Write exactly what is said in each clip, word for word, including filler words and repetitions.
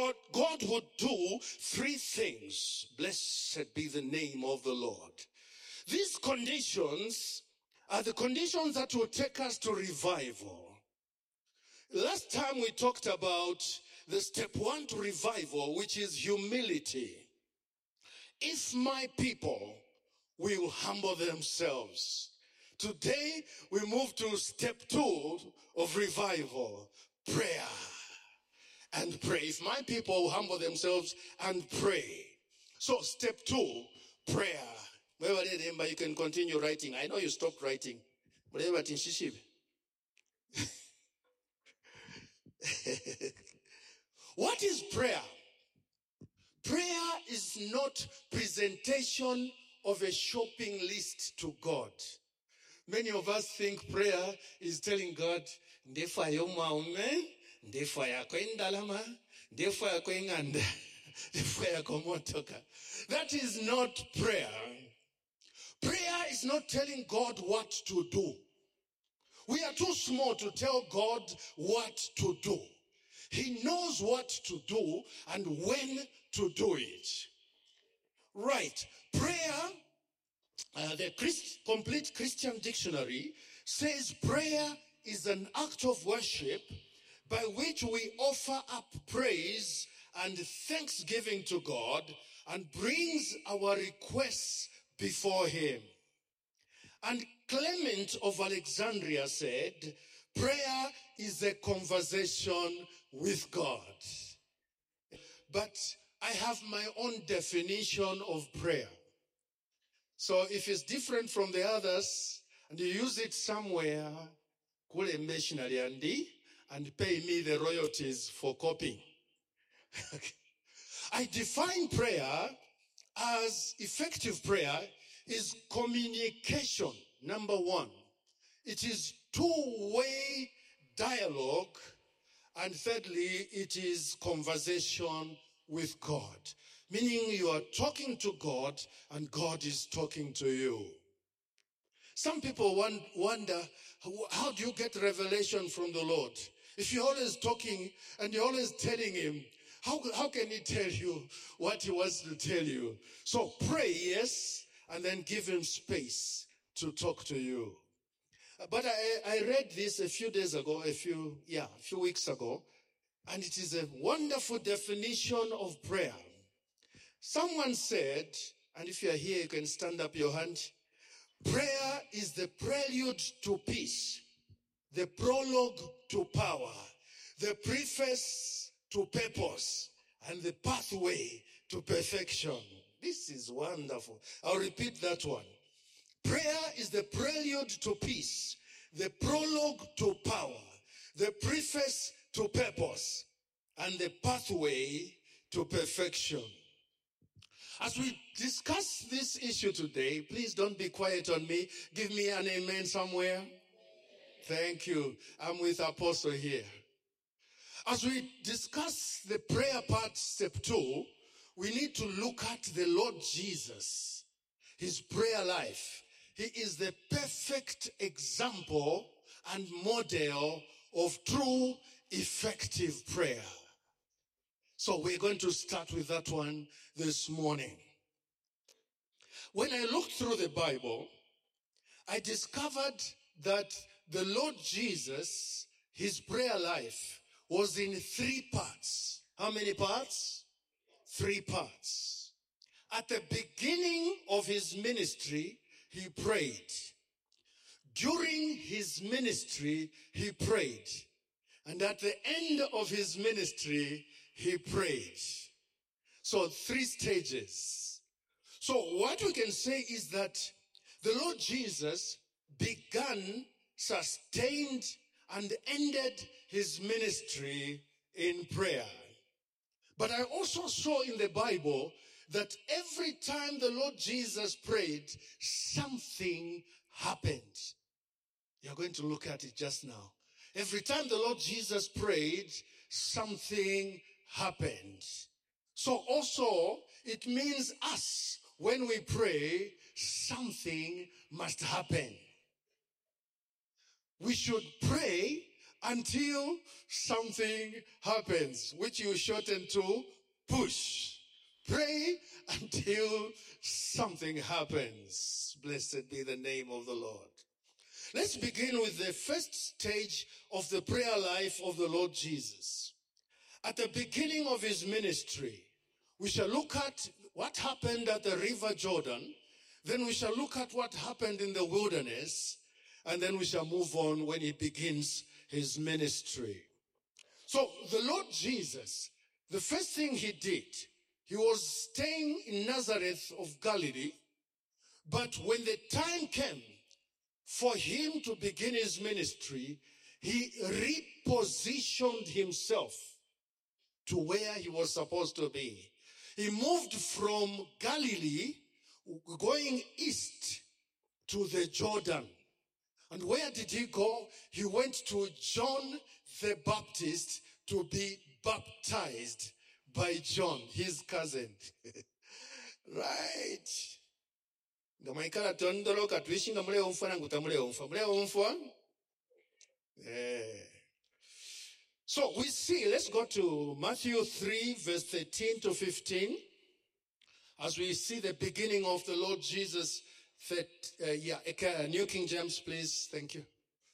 God, God would do three things. Blessed be the name of the Lord. These conditions are the conditions that will take us to revival. Last time we talked about the step one to revival, which is humility. If my people will humble themselves. Today we move to step two of revival, prayer. And pray. If my people will humble themselves and pray. So step two, prayer. You can continue writing. I know you stopped writing. What is prayer? Prayer is not presentation of a shopping list to God. Many of us think prayer is telling God, ndefa yomaume, ndefa yako indalama, ndefa yako inganda, ndefa yako motoka. That is not prayer. Prayer is not telling God what to do. We are too small to tell God what to do. He knows what to do and when to do it. Right. Prayer, uh, the Christ, complete Christian dictionary says prayer is an act of worship by which we offer up praise and thanksgiving to God and brings our requests before him. And Clement of Alexandria said, prayer is a conversation with God. But I have my own definition of prayer. So if it's different from the others, and you use it somewhere, kule missionary andi, and pay me the royalties for copying. I define prayer as effective prayer is communication, number one. It is two-way dialogue. And thirdly, it is conversation with God. Meaning you are talking to God and God is talking to you. Some people wonder, how do you get revelation from the Lord? If you're always talking and you're always telling him, how, how can he tell you what he wants to tell you? So pray, yes, and then give him space to talk to you. But I, I read this a few days ago, a few, yeah, a few weeks ago, and it is a wonderful definition of prayer. Someone said, and if you are here, you can stand up your hand. Prayer is the prelude to peace, the prologue to power, the preface to purpose, and the pathway to perfection. This is wonderful. I'll repeat that one. Prayer is the prelude to peace, the prologue to power, the preface to purpose, and the pathway to perfection. As we discuss this issue today, please don't be quiet on me. Give me an amen somewhere. Thank you. I'm with Apostle here. As we discuss the prayer part, step two, we need to look at the Lord Jesus, his prayer life. He is the perfect example and model of true, effective prayer. So we're going to start with that one this morning. When I looked through the Bible, I discovered that the Lord Jesus, his prayer life, was in three parts. How many parts? Three parts. At the beginning of his ministry, he prayed. During his ministry, he prayed. And at the end of his ministry, he prayed. So three stages. So what we can say is that the Lord Jesus began, sustained, and ended his ministry in prayer. But I also saw in the Bible that every time the Lord Jesus prayed, something happened. You're going to look at it just now. Every time the Lord Jesus prayed, something happened. So also, it means us, when we pray, something must happen. We should pray until something happens, which you shorten to push. Pray until something happens. Blessed be the name of the Lord. Let's begin with the first stage of the prayer life of the Lord Jesus. At the beginning of his ministry, we shall look at what happened at the river Jordan. Then we shall look at what happened in the wilderness. And then we shall move on when he begins his ministry. So the Lord Jesus, the first thing he did, he was staying in Nazareth of Galilee. But when the time came for him to begin his ministry, he repositioned himself to where he was supposed to be. He moved from Galilee, going east to the Jordan. And where did he go? He went to John the Baptist to be baptized by John, his cousin. Right. Ngamaikala tondolo katwishinga mule umfa na nguta mule umfa. Mule umfa? Yeah. So we see, let's go to Matthew three, verse thirteen to fifteen. As we see the beginning of the Lord Jesus. That, uh, yeah, uh, New King James, please. Thank you.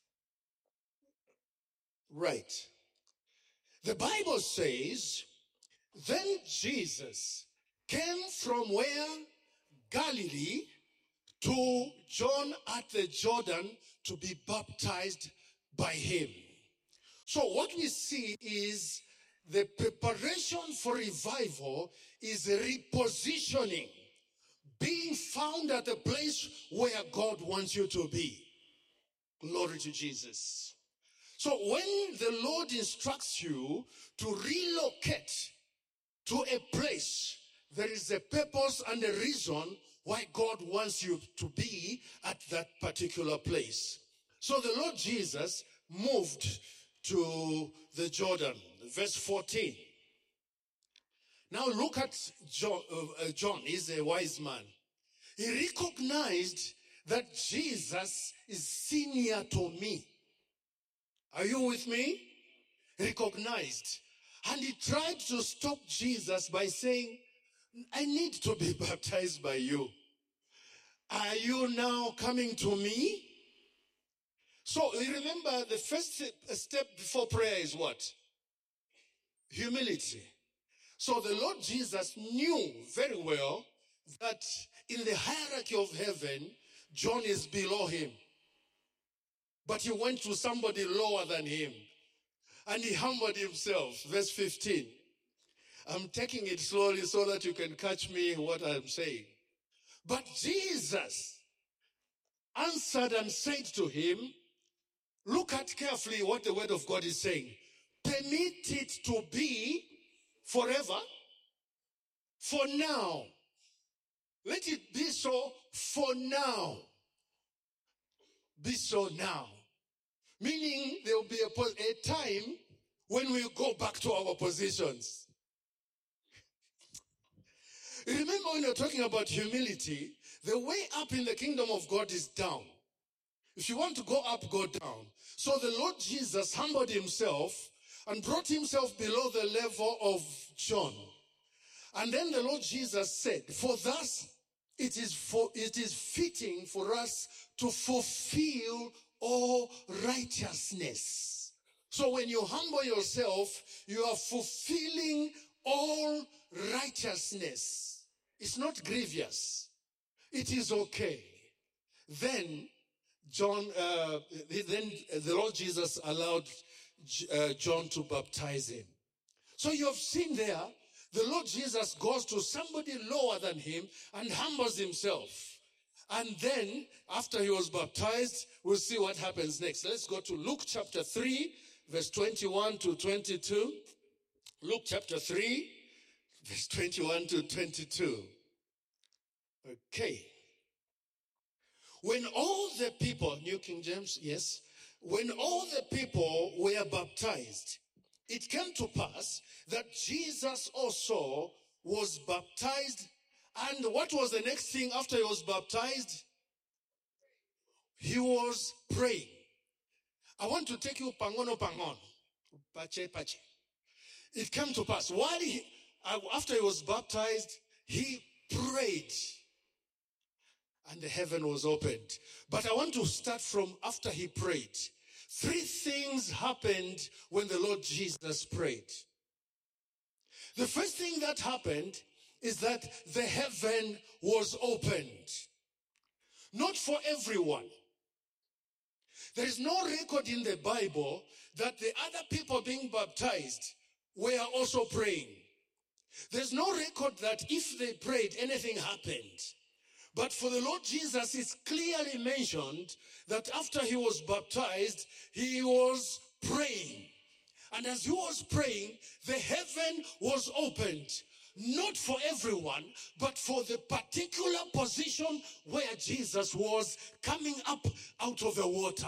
Right. The Bible says, then Jesus came from where? Galilee to John at the Jordan to be baptized by him. So what we see is the preparation for revival is repositioning. Being found at the place where God wants you to be. Glory to Jesus. So when the Lord instructs you to relocate to a place, there is a purpose and a reason why God wants you to be at that particular place. So the Lord Jesus moved to the Jordan. Verse fourteen. Now look at John. Uh, John is a wise man. He recognized that Jesus is senior to me. Are you with me? Recognized. And he tried to stop Jesus by saying, I need to be baptized by you. Are you now coming to me? So you remember the first step before prayer is what? Humility. So the Lord Jesus knew very well that in the hierarchy of heaven, John is below him. But he went to somebody lower than him. And he humbled himself. Verse fifteen. I'm taking it slowly so that you can catch me in what I'm saying. But Jesus answered and said to him, look at carefully what the word of God is saying. Permit it to be forever, for now. Let it be so for now. Be so now. Meaning there will be a, a time when we go back to our positions. Remember when you're talking about humility, the way up in the kingdom of God is down. If you want to go up, go down. So the Lord Jesus humbled himself and brought himself below the level of John. And then the Lord Jesus said, for thus it is for it is fitting for us to fulfill all righteousness. So when you humble yourself, you are fulfilling all righteousness. It's not grievous. It is okay. Then John, uh, then the Lord Jesus allowed uh, John to baptize him. So you have seen there, the Lord Jesus goes to somebody lower than him and humbles himself. And then, after he was baptized, we'll see what happens next. Let's go to Luke chapter three, verse twenty-one to twenty-two. Luke chapter three, verse twenty-one to twenty-two. Okay. When all the people, New King James, yes. When all the people were baptized, it came to pass that Jesus also was baptized. And what was the next thing after he was baptized? He was praying. I want to take you pangono pangono. Pache pache. It came to pass. While he, after he was baptized, he prayed. And the heaven was opened. But I want to start from after he prayed. Three things happened when the Lord Jesus prayed. The first thing that happened is that the heaven was opened. Not for everyone. There is no record in the Bible that the other people being baptized were also praying. There's no record that if they prayed, anything happened. But for the Lord Jesus, it's clearly mentioned that after he was baptized, he was praying. And as he was praying, the heaven was opened. Not for everyone, but for the particular position where Jesus was coming up out of the water.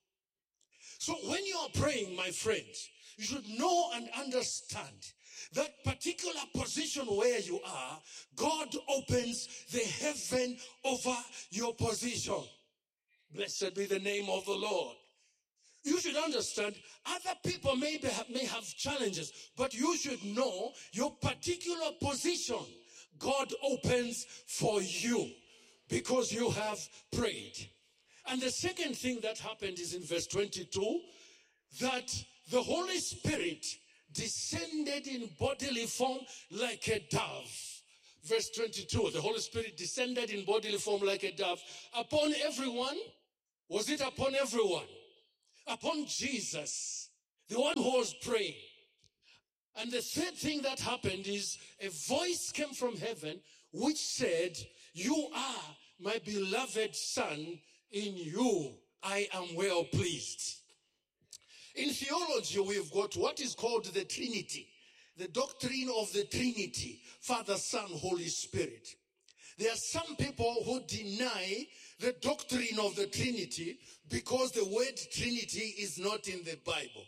So when you are praying, my friends, you should know and understand that particular position where you are, God opens the heaven over your position. Blessed be the name of the Lord. You should understand, other people may, be, may have challenges, but you should know your particular position God opens for you because you have prayed. And the second thing that happened is in verse twenty-two, that the Holy Spirit descended in bodily form like a dove. Verse twenty-two, the Holy Spirit descended in bodily form like a dove upon everyone. Was it upon everyone? Upon Jesus, the one who was praying. And the third thing that happened is a voice came from heaven which said, "You are my beloved Son, in you I am well pleased." In theology, we've got what is called the Trinity, the doctrine of the Trinity, Father, Son, Holy Spirit. There are some people who deny the doctrine of the Trinity because the word Trinity is not in the Bible.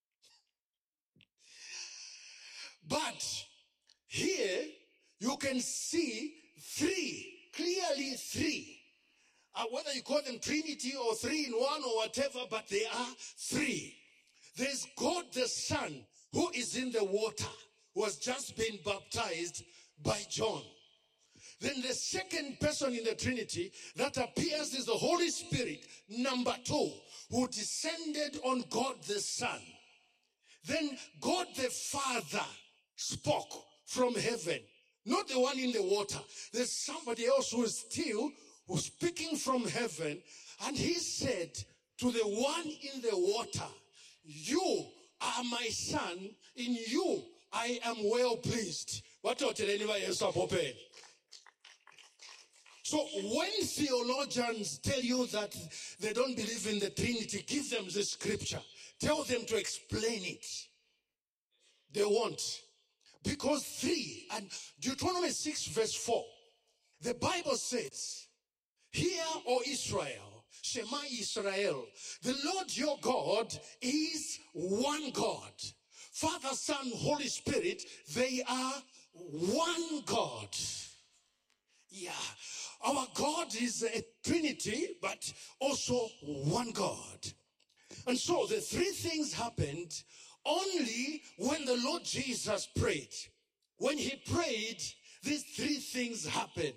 But here you can see three, clearly three. Uh, whether you call them Trinity or three in one or whatever, but they are three. There's God the Son who is in the water, who has just been baptized by John. Then the second person in the Trinity that appears is the Holy Spirit, number two, who descended on God the Son. Then God the Father spoke from heaven, not the one in the water. There's somebody else who is still who's speaking from heaven, and he said to the one in the water, "You are my Son, in you I am well pleased." What do anybody else open? So when theologians tell you that they don't believe in the Trinity, give them the scripture. Tell them to explain it. They won't. Because three, and Deuteronomy six verse four, the Bible says, "Hear, O Israel, Shema Israel, the Lord your God is one God. Father, Son, Holy Spirit, they are one God." Yeah, our God is a Trinity, but also one God. And so the three things happened only when the Lord Jesus prayed. When he prayed, these three things happened.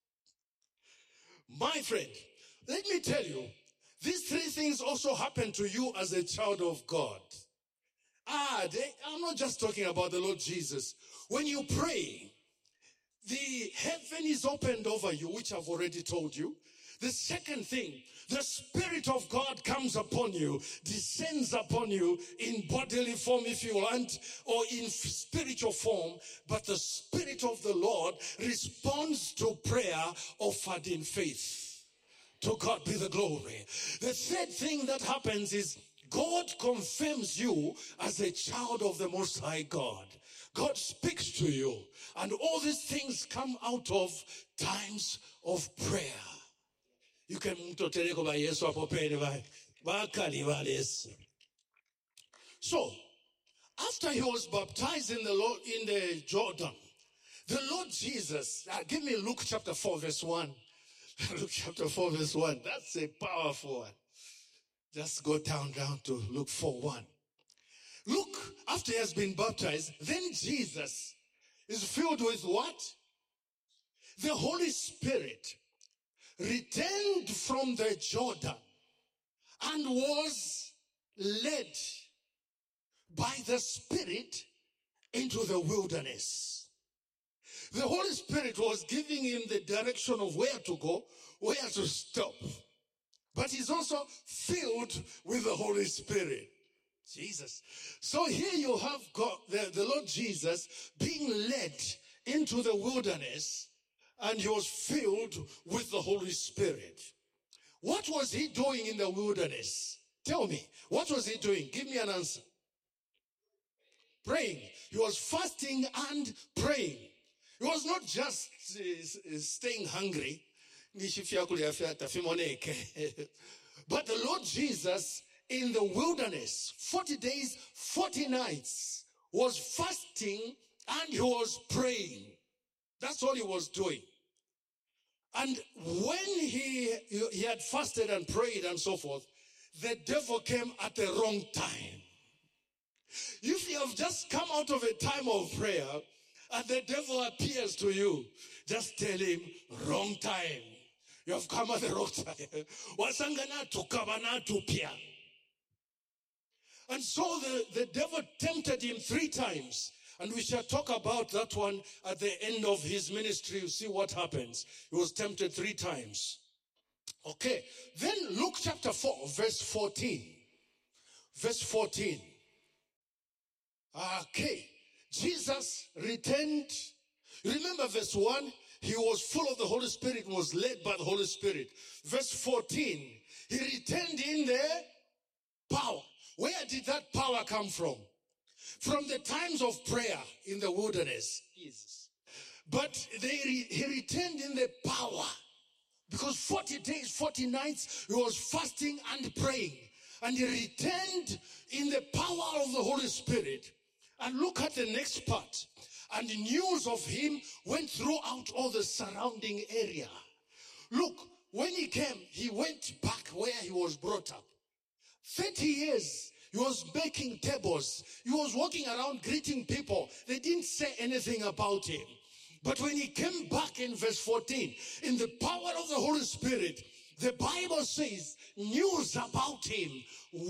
My friend, let me tell you, these three things also happen to you as a child of God. Ah, they, I'm not just talking about the Lord Jesus. When you pray, the heaven is opened over you, which I've already told you. The second thing, the Spirit of God comes upon you, descends upon you in bodily form if you want, or in spiritual form, but the Spirit of the Lord responds to prayer offered in faith. To God be the glory. The third thing that happens is God confirms you as a child of the Most High God. God speaks to you, and all these things come out of times of prayer. You can so after he was baptized in the Lord in the Jordan, the Lord Jesus, uh, give me Luke chapter four verse one. Luke chapter four verse one. That's a powerful one. Just go down, down to Luke four one. Luke, after he has been baptized, then Jesus is filled with what? The Holy Spirit returned from the Jordan and was led by the Spirit into the wilderness. The Holy Spirit was giving him the direction of where to go, where to stop. But he's also filled with the Holy Spirit. Jesus. So here you have got the, the Lord Jesus being led into the wilderness, and he was filled with the Holy Spirit. What was he doing in the wilderness? Tell me, what was he doing? Give me an answer. Praying. He was fasting and praying. He was not just uh, staying hungry. But the Lord Jesus in the wilderness, forty days, forty nights, was fasting and he was praying. That's all he was doing. And when he, he had fasted and prayed and so forth, the devil came at the wrong time. If you have just come out of a time of prayer and the devil appears to you, just tell him, wrong time. You have come at the wrong time. And so the, the devil tempted him three times. And we shall talk about that one at the end of his ministry. You see what happens. He was tempted three times. Okay. Then Luke chapter four, verse fourteen. Verse fourteen. Okay. Jesus returned. Remember verse one? He was full of the Holy Spirit and was led by the Holy Spirit. Verse fourteen. He returned in the power. Where did that power come from? From the times of prayer in the wilderness. Jesus. But they re- he returned in the power. Because forty days, forty nights, he was fasting and praying. And he returned in the power of the Holy Spirit. And look at the next part. And the news of him went throughout all the surrounding area. Look, when he came, he went back where he was brought up. thirty years, he was baking tables. He was walking around greeting people. They didn't say anything about him. But when he came back in verse fourteen, in the power of the Holy Spirit, the Bible says news about him